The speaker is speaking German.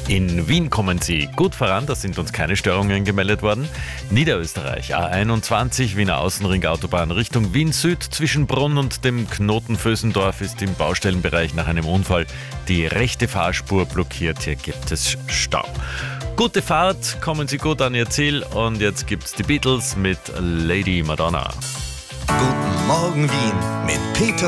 In Wien kommen Sie gut voran, da sind uns keine Störungen gemeldet worden. Niederösterreich, A21, Wiener Außenring Autobahn Richtung Wien Süd. Zwischen Brunn und dem Knoten Vösendorf ist im Baustellenbereich nach einem Unfall die rechte Fahrspur blockiert. Hier gibt es Stau. Gute Fahrt, kommen Sie gut an Ihr Ziel und jetzt gibt's die Beatles mit Lady Madonna. Guten Morgen Wien mit Peter